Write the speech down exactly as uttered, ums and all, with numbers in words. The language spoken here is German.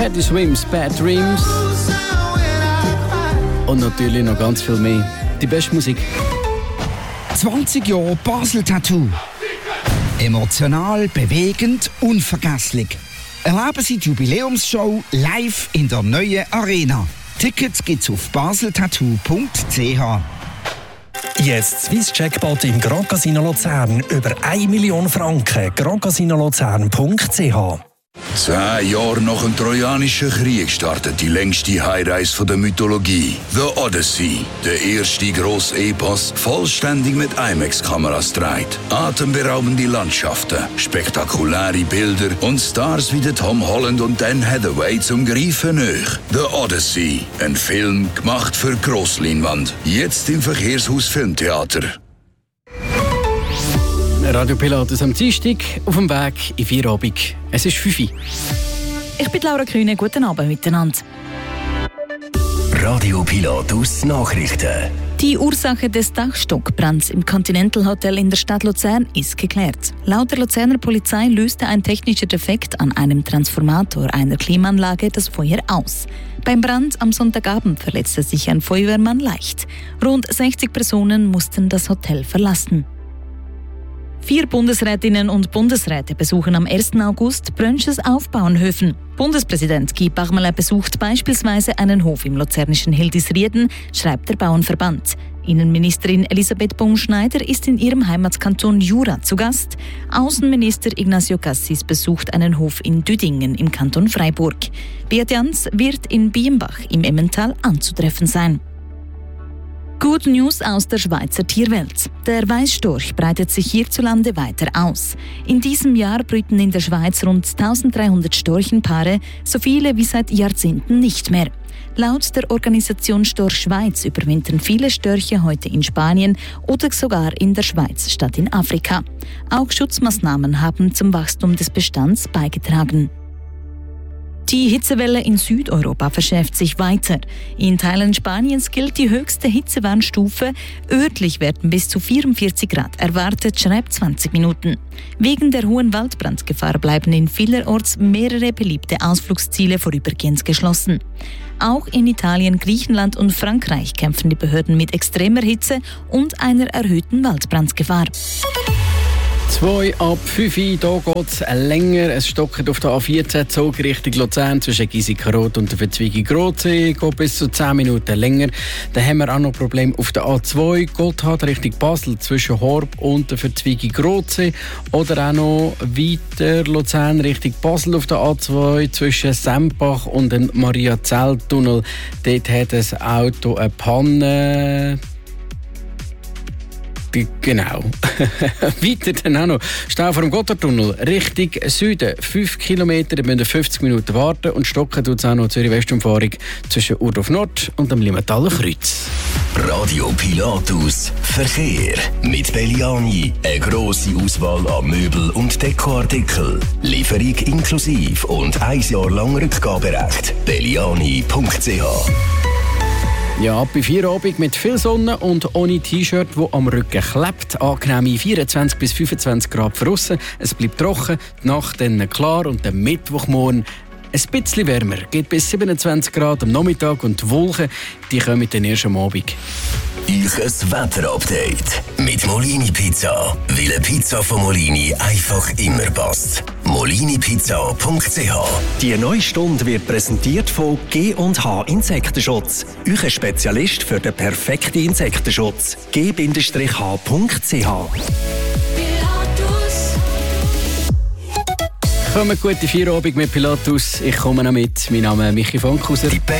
Teddy Swims, Bad Dreams. Und natürlich noch ganz viel mehr. Die beste Musik. zwanzig Jahre Basel Tattoo. Emotional, bewegend, unvergesslich. Erleben Sie die Jubiläumsshow live in der neuen Arena. Tickets gibt's auf baseltattoo punkt c h. Jetzt Swiss Jackpot im Grand Casino Luzern über eine Million Franken. grand casino luzern punkt c h. Zehn Jahre nach dem Trojanischen Krieg startet die längste Heimreise der Mythologie. The Odyssey, der erste grosse Epos, vollständig mit IMAX-Kameras dreht. Atemberaubende Landschaften, spektakuläre Bilder und Stars wie Tom Holland und Dan Hathaway zum Greifen nahe. The Odyssey, ein Film gemacht für Grossleinwand. Jetzt im Verkehrshaus Filmtheater. Radio Pilatus am Dienstag auf dem Weg in Feierabend. Es ist fünf Uhr. Ich bin Laura Kühne. Guten Abend miteinander. Radio Pilatus Nachrichten. Die Ursache des Dachstockbrands im Continental Hotel in der Stadt Luzern ist geklärt. Laut der Luzerner Polizei löste ein technischer Defekt an einem Transformator einer Klimaanlage das Feuer aus. Beim Brand am Sonntagabend verletzte sich ein Feuerwehrmann leicht. Rund sechzig Personen mussten das Hotel verlassen. Vier Bundesrätinnen und Bundesräte besuchen am ersten August Brönches auf Bauernhöfen. Bundespräsident Guy Parmelin besucht beispielsweise einen Hof im luzernischen Hildisrieden, schreibt der Bauernverband. Innenministerin Elisabeth Baumschneider ist in ihrem Heimatkanton Jura zu Gast. Außenminister Ignacio Cassis besucht einen Hof in Düdingen im Kanton Freiburg. Beat Jans wird in Bienbach im Emmental anzutreffen sein. Good News aus der Schweizer Tierwelt. Der Weissstorch breitet sich hierzulande weiter aus. In diesem Jahr brüten in der Schweiz rund eintausenddreihundert Storchenpaare, so viele wie seit Jahrzehnten nicht mehr. Laut der Organisation Storch Schweiz überwintern viele Störche heute in Spanien oder sogar in der Schweiz statt in Afrika. Auch Schutzmaßnahmen haben zum Wachstum des Bestands beigetragen. Die Hitzewelle in Südeuropa verschärft sich weiter. In Teilen Spaniens gilt die höchste Hitzewarnstufe. Örtlich werden bis zu vierundvierzig Grad erwartet, schreibt zwanzig Minuten. Wegen der hohen Waldbrandgefahr bleiben in vielerorts mehrere beliebte Ausflugsziele vorübergehend geschlossen. Auch in Italien, Griechenland und Frankreich kämpfen die Behörden mit extremer Hitze und einer erhöhten Waldbrandgefahr. zwei ab fünf Uhr, hier geht es länger. Es stockt auf der A vierzehn Zug Richtung Luzern zwischen Giesikenroth und der Verzweigung Grotsee. Geht bis zu zehn Minuten länger. Dann haben wir auch noch Probleme auf der A zwei Gotthard Richtung Basel zwischen Horb und der Verzweigung Grotsee. Oder auch noch weiter Luzern Richtung Basel auf der A zwei zwischen Sempach und dem Mariazell-Tunnel. Dort hat das Auto eine Panne. Genau. Weiter dann auch noch. Stau vor dem Gotthardtunnel Richtung Süden. fünf Kilometer, da müssen wir fünfzig Minuten warten. Und stocken tut es auch noch Zürich-Westumfahrung zwischen Urdorf Nord und dem Limmentaler Kreuz. Radio Pilatus Verkehr. Mit Belliani. Eine grosse Auswahl an Möbel- und Dekoartikeln. Lieferung inklusive und ein Jahr lang Rückgaberecht. belliani punkt c h. Ja, ab bei Feierabend mit viel Sonne und ohne T-Shirt, das am Rücken klebt. Angenehme vierundzwanzig bis fünfundzwanzig Grad draussen. Es bleibt trocken, die Nacht dann klar und der Mittwochmorgen ein bisschen wärmer. Geht bis siebenundzwanzig Grad am Nachmittag und die Wolken die kommen dann erst am Abend. Ich ein Wetterupdate mit Molini Pizza. Weil eine Pizza von Molini einfach immer passt. molini pizza punkt c h. Die neue Stunde wird präsentiert von G und H Insektenschutz. Euer Spezialist für den perfekten Insektenschutz. g h punkt c h. Kommen gute Feierabend mit Pilatus. Ich komme noch mit. Mein Name ist Michi Vonkhauser. Die